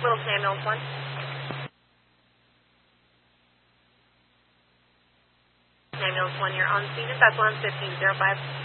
Little Samuels 1. Samuels 1, you're on scene. That's 11505.